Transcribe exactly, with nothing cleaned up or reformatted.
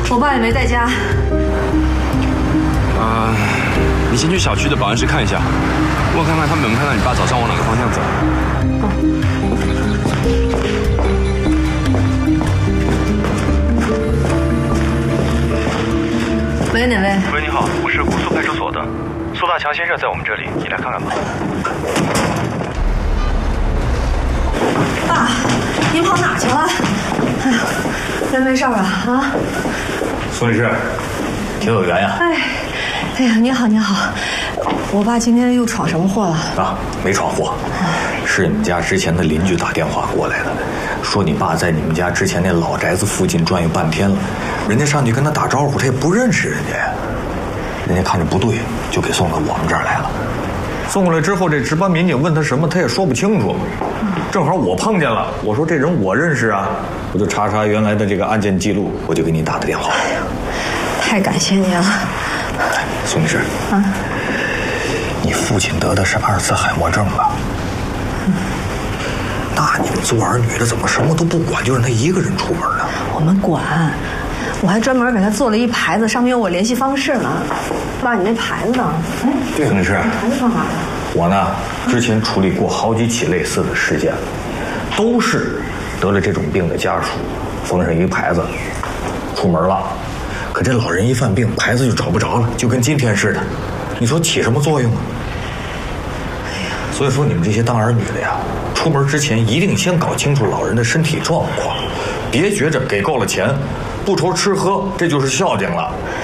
我爸也没在家。 啊、呃，你先去小区的保安室看一下，问看看他们有没有看到你爸早上往哪个方向走。 哦。喂，哪位？ 喂，你好，我是姑苏派出所的，苏大强先生在我们这里，你来看看吧。 爸，您跑哪去了？哎呀，人没事吧？啊？ 苏律师，挺有缘呀。 哎，哎呀，你好，你好，我爸今天又闯什么祸了？ 啊，没闯祸，是你们家之前的邻居打电话过来的，说你爸在你们家之前那老宅子附近转悠半天了，人家上去跟他打招呼，他也不认识人家呀，人家看着不对，就给送到我们这儿来了。送过来之后，这值班民警问他什么，他也说不清楚。正好我碰见了，我说这人我认识啊，我就查查原来的这个案件记录，我就给你打的电话。 哎呀，太感谢您了。 宋律师，啊，你父亲得的是阿尔茨海默症了。嗯，那你们做儿女的怎么什么都不管，就让他一个人出门呢？ 我们管，我还专门给他做了一牌子，上面有我联系方式呢。爸，你那牌子呢？哎， 对，宋律师， 牌子放哪了？ 我呢，之前处理过好几起类似的事件，都是得了这种病的家属封上一个牌子，出门了。可这老人一犯病，牌子就找不着了，就跟今天似的。你说起什么作用啊？哎呀，所以说你们这些当儿女的呀，出门之前一定先搞清楚老人的身体状况，别觉着给够了钱，不愁吃喝，这就是孝敬了。